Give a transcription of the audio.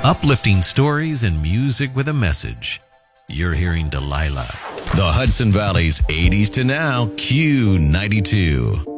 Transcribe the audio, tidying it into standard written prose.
Uplifting stories and music with a message. You're hearing Delilah. The Hudson Valley's 80s to now Q92.